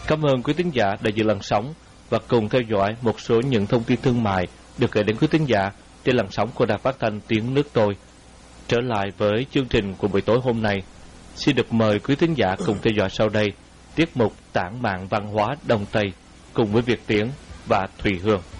Cảm ơn quý tín giả đã giữ làn sóng và cùng theo dõi một số những thông tin thương mại được gửi đến quý tín giả trên làn sóng của Đài Phát thanh Tiếng Nước Tôi. Trở lại với chương trình của buổi tối hôm nay, xin được mời quý tín giả cùng theo dõi sau đây tiết mục Tản mạn văn hóa Đông Tây cùng với Việt Tiến và Thùy Hương.